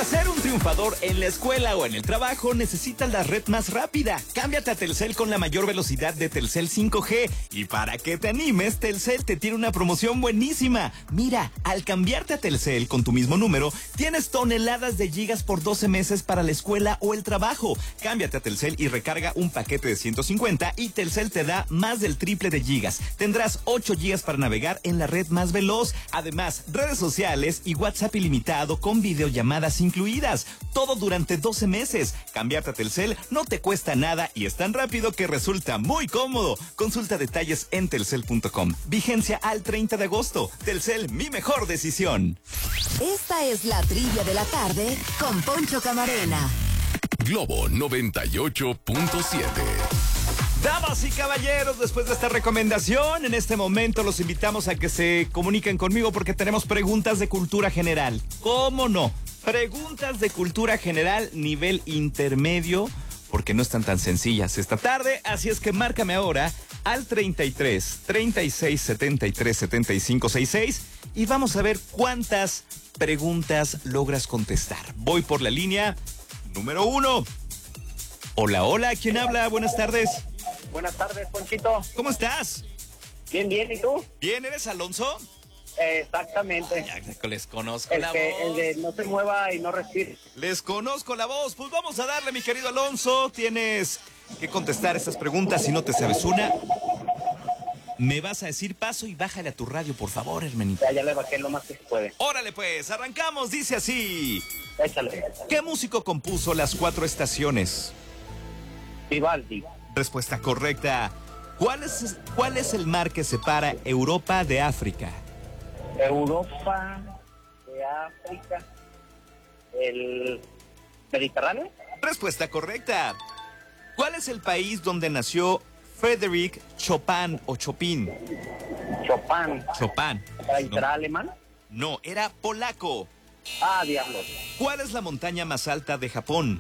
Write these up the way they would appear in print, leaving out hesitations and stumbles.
Para ser un triunfador en la escuela o en el trabajo, necesitas la red más rápida. Cámbiate a Telcel con la mayor velocidad de Telcel 5G. Y para que te animes, Telcel te tiene una promoción buenísima. Mira, al cambiarte a Telcel con tu mismo número, tienes toneladas de gigas por 12 meses para la escuela o el trabajo. Cámbiate a Telcel y recarga un paquete de 150 y Telcel te da más del triple de gigas. Tendrás 8 gigas para navegar en la red más veloz. Además, redes sociales y WhatsApp ilimitado con videollamadas incluidas. Todo durante 12 meses. Cambiarte a Telcel no te cuesta nada y es tan rápido que resulta muy cómodo. Consulta detalles en telcel.com. Vigencia al 30 de agosto. Telcel, mi mejor decisión. Esta es la trivia de la tarde con Poncho Camarena. Globo 98.7. Damas y caballeros, después de esta recomendación, en este momento los invitamos a que se comuniquen conmigo porque tenemos preguntas de cultura general. ¿Cómo no? Preguntas de cultura general nivel intermedio, porque no están tan sencillas esta tarde, así es que márcame ahora al 33 36 73 75 66 y vamos a ver cuántas preguntas logras contestar. Voy por la línea número 1. Hola, hola, ¿quién habla? Buenas tardes. Buenas tardes, Ponchito. ¿Cómo estás? Bien, bien, ¿y tú? Bien, ¿eres Alonso? Exactamente. Ya les conozco la voz. El de no se mueva y no respire. Les conozco la voz. Pues vamos a darle, mi querido Alonso. Tienes que contestar estas preguntas. Si no te sabes una, me vas a decir paso y bájale a tu radio, por favor, hermanito. Ya le bajé lo más que se puede. Órale, pues, arrancamos. Dice así. Échale. ¿Qué músico compuso Las Cuatro Estaciones? Vivaldi. Respuesta correcta. ¿Cuál es el mar que separa Europa de África? Europa de África. ¿El Mediterráneo? Respuesta correcta. ¿Cuál es el país donde nació Frédéric Chopin o Chopin? Chopin. Chopin. ¿Será alemán? No, era polaco. Ah, diablos. ¿Cuál es la montaña más alta de Japón?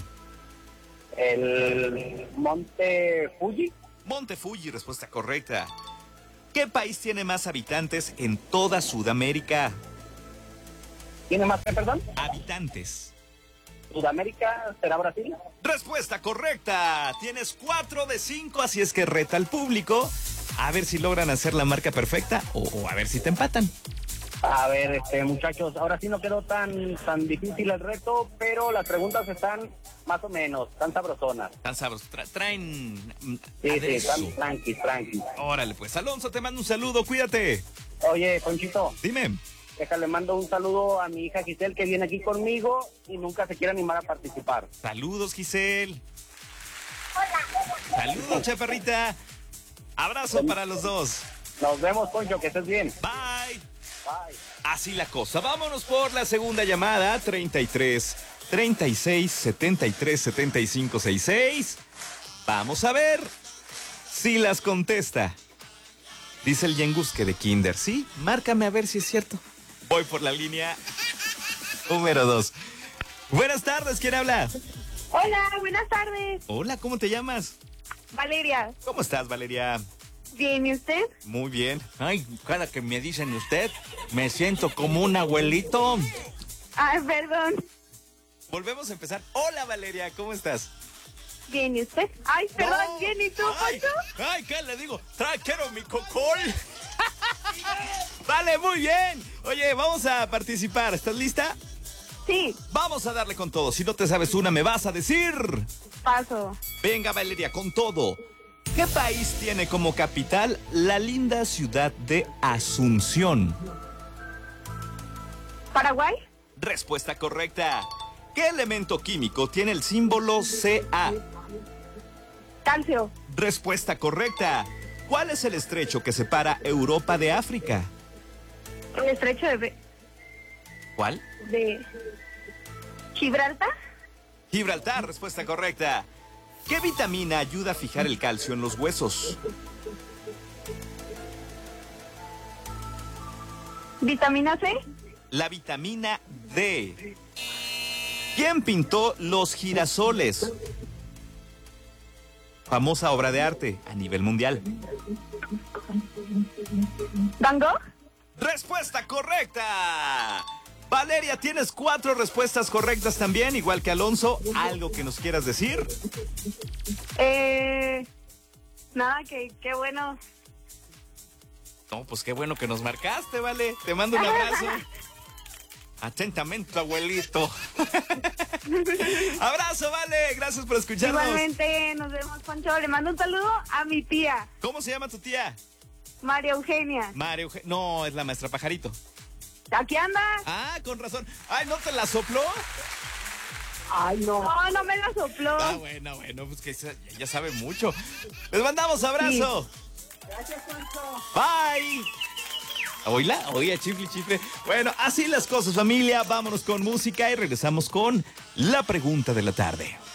¿El Monte Fuji? Monte Fuji, respuesta correcta. ¿Qué país tiene más habitantes en toda Sudamérica? ¿Tiene más que, perdón? Habitantes. ¿Sudamérica será Brasil? Respuesta correcta. Tienes 4 de 5, así es que reta al público. A ver si logran hacer la marca perfecta o a ver si te empatan. A ver, muchachos, ahora sí no quedó tan difícil el reto, pero las preguntas están más o menos, tan sabrosonas. Tan sabrosos. Traen Sí, aderezo. tan tranqui. Órale, pues, Alonso, te mando un saludo, cuídate. Oye, Ponchito, Dime. déjale, mando un saludo a mi hija Giselle, que viene aquí conmigo y nunca se quiere animar a participar. Saludos, Giselle. Hola. Saludos, chaparrita. Abrazo para los dos. Nos vemos, Poncho, que estés bien. Bye. Bye. Así la cosa. Vámonos por la segunda llamada. 33 36 73 75 66. Vamos a ver si las contesta. Dice el Yenguske de Kinder. Sí, márcame a ver si es cierto. Voy por la línea número 2. Buenas tardes, ¿quién habla? Hola, buenas tardes. Hola, ¿cómo te llamas? Valeria. ¿Cómo estás, Valeria? Bien, ¿y usted? Muy bien. Ay, cada que me dicen usted, me siento como un abuelito. Ay, perdón. Volvemos a empezar. Hola, Valeria, ¿cómo estás? Bien, ¿y usted? Ay, perdón, No. bien, ¿y tú, Ay, Poncho? ay, ¿qué le digo? Quiero mi cocol. Vale, muy bien. Oye, vamos a participar. ¿Estás lista? Sí, Vamos a darle con todo. Si no te sabes una, me vas a decir. paso. Venga, Valeria, con todo. ¿Qué país tiene como capital la linda ciudad de Asunción? ¿Paraguay? Respuesta correcta. ¿Qué elemento químico tiene el símbolo Ca? Calcio. Respuesta correcta. ¿Cuál es el estrecho que separa Europa de África? El estrecho ¿Cuál? de Gibraltar. Gibraltar, respuesta correcta. ¿Qué vitamina ayuda a fijar el calcio en los huesos? ¿Vitamina C? La vitamina D. ¿Quién pintó los girasoles? Famosa obra de arte a nivel mundial. ¿Van Gogh? Respuesta correcta. Valeria, tienes 4 respuestas correctas también, igual que Alonso. ¿Algo que nos quieras decir? Nada, que qué bueno. No, pues qué bueno que nos marcaste, Vale. Te mando un abrazo. Atentamente, tu abuelito. Abrazo, Vale. Gracias por escucharnos. Igualmente, nos vemos, Poncho. Le mando un saludo a mi tía, ¿Cómo se llama tu tía? María Eugenia. María Eugenia. No, es la maestra Pajarito. ¿Aquí anda? Ah, con razón. Ay, ¿no te la sopló? Ay, no. No, no me la sopló. Ah, bueno, pues que ya sabe mucho. Les mandamos abrazo. Gracias, Poncho. Bye. Oía, chifle, chifle. Bueno, así las cosas, familia. Vámonos con música y regresamos con la pregunta de la tarde.